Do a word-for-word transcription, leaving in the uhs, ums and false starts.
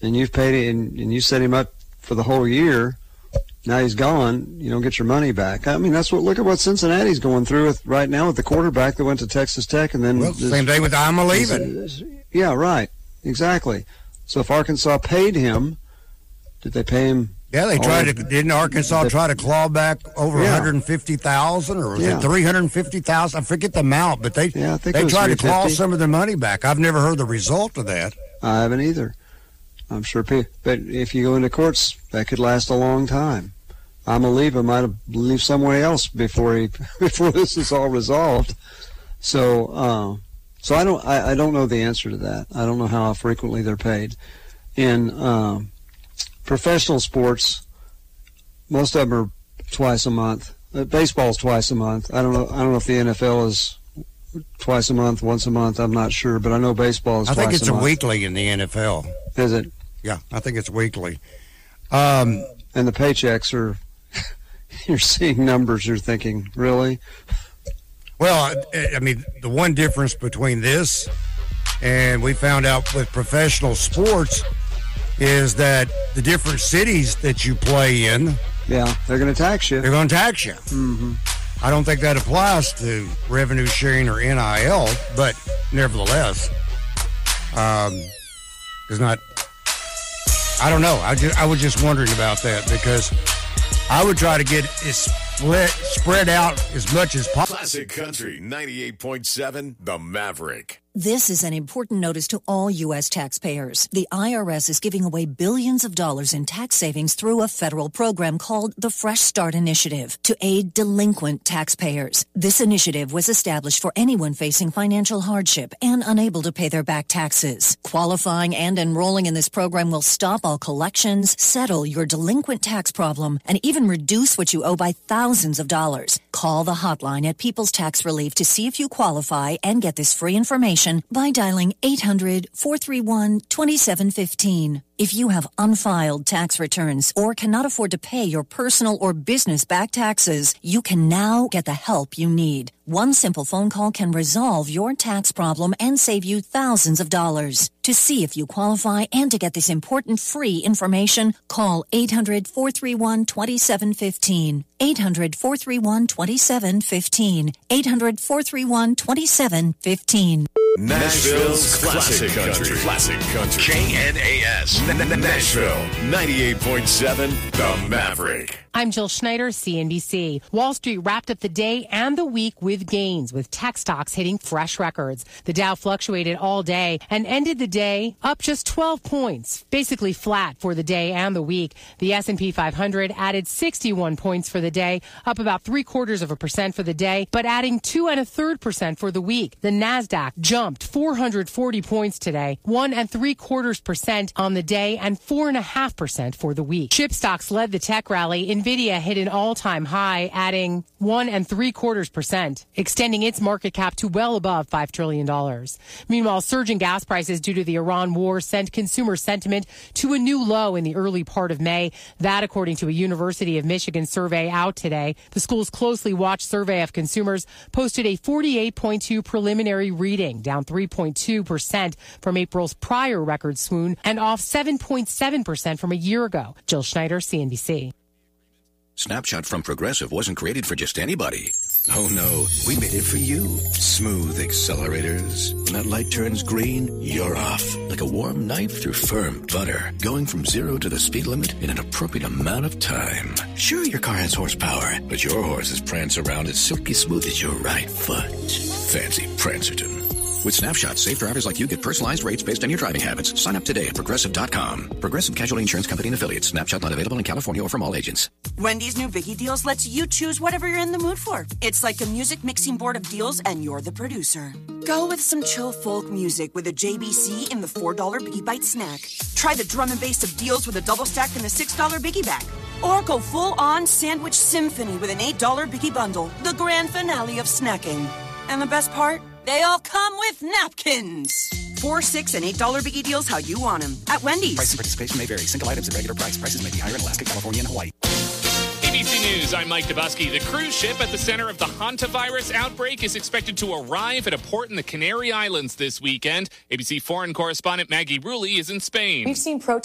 and you've paid it, and, and you set him up for the whole year. Now he's gone. You don't get your money back. I mean, that's what. Look at what Cincinnati's going through with right now with the quarterback that went to Texas Tech, and then well, this, same thing with I'm a leaving. This, yeah, right, exactly. So if Arkansas paid him, did they pay him? Yeah, they tried to. Didn't Arkansas they, try to claw back over yeah. one hundred fifty thousand, or was yeah. it three hundred fifty thousand? I forget the amount, but they yeah, I think they tried to claw three hundred fifty some of their money back. I've never heard the result of that. I haven't either. I'm sure, but if you go into courts, that could last a long time. I'm gonna leave. I might have leave somewhere else before he before this is all resolved. So, uh, so I don't I, I don't know the answer to that. I don't know how frequently they're paid. In um, professional sports, most of them are twice a month. Uh, baseball's twice a month. I don't know. I don't know if the N F L is twice a month, once a month. I'm not sure, but I know baseball is. I twice think it's a, a month. weekly in the N F L. Is it? Yeah, I think it's weekly. Um, and the paychecks are. You're seeing numbers, you're thinking, really? Well, I mean, the one difference between this and we found out with professional sports is that the different cities that you play in, yeah, they're going to tax you. They're going to tax you. Mm-hmm. I don't think that applies to revenue sharing or N I L, but nevertheless, um, it's not. I don't know. I just, I was just wondering about that because I would try to get it split, spread out as much as possible. Classic Country ninety-eight point seven, The Maverick. This is an important notice to all U S taxpayers. The I R S is giving away billions of dollars in tax savings through a federal program called the Fresh Start Initiative to aid delinquent taxpayers. This initiative was established for anyone facing financial hardship and unable to pay their back taxes. Qualifying and enrolling in this program will stop all collections, settle your delinquent tax problem, and even reduce what you owe by thousands of dollars. Call the hotline at People's Tax Relief to see if you qualify and get this free information by dialing eight hundred, four three one, two seven one five. If you have unfiled tax returns or cannot afford to pay your personal or business back taxes, you can now get the help you need. One simple phone call can resolve your tax problem and save you thousands of dollars. To see if you qualify and to get this important free information, call eight hundred, four three one, two seven one five. eight hundred, four three one, two seven one five. eight hundred, four three one, two seven one five. Nashville's Classic Country. Classic Country. K N A S. Nashville. ninety-eight point seven, The Maverick. I'm Jill Schneider, C N B C. Wall Street wrapped up the day and the week with gains, with tech stocks hitting fresh records. The Dow fluctuated all day and ended the day up just twelve points, basically flat for the day and the week. The S and P five hundred added sixty-one points for the day, up about three quarters of a percent for the day, but adding two and a third percent for the week. The NASDAQ jumped four hundred forty points today, one and three quarters percent on the day, and four and a half percent for the week. Chip stocks led the tech rally. NVIDIA hit an all-time high, adding one and three quarters percent, extending its market cap to well above five trillion dollars. Meanwhile, surging gas prices due to the Iran war sent consumer sentiment to a new low in the early part of May. That, according to a University of Michigan survey out today. The school's closely watched survey of consumers posted a forty-eight point two preliminary reading, down three point two percent from April's prior record swoon and off seven point seven percent from a year ago. Jill Schneider, C N B C. Snapshot from Progressive wasn't created for just anybody. Oh no, we made it for you. Smooth accelerators. When that light turns green, you're off. Like a warm knife through firm butter. Going from zero to the speed limit in an appropriate amount of time. Sure, your car has horsepower, but your horses prance around as silky smooth as your right foot. Fancy Prancerton. With Snapshot, safe drivers like you get personalized rates based on your driving habits. Sign up today at Progressive dot com. Progressive Casualty Insurance Company and Affiliates. Snapshot not available in California or from all agents. Wendy's new Biggie Deals lets you choose whatever you're in the mood for. It's like a music mixing board of deals, and you're the producer. Go with some chill folk music with a J B C in the four dollar Biggie Bite snack. Try the drum and bass of deals with a double stack in the six dollar Biggie Bag. Or go full-on sandwich symphony with an eight dollar Biggie Bundle. The grand finale of snacking. And the best part? They all come with napkins. Four, six, and eight dollar Biggie Deals how you want them at Wendy's. Price and participation may vary. Single items at regular price. Prices may be higher in Alaska, California, and Hawaii. A B C News, I'm Mike Dubusky. The cruise ship at the center of the hantavirus outbreak is expected to arrive at a port in the Canary Islands this weekend. A B C foreign correspondent Maggie Rulli is in Spain. We've seen protests